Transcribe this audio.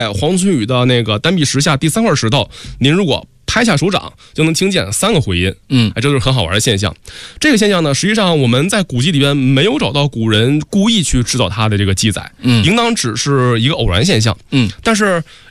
黄村雨的那个单臂石下第3块石头，您如果拍下手掌，就能听见3个回音。这就是很好玩的现象。这个现象呢，实际上我们在古籍里边没有找到古人故意去制造它的这个记载，应当只是一个偶然现象。但是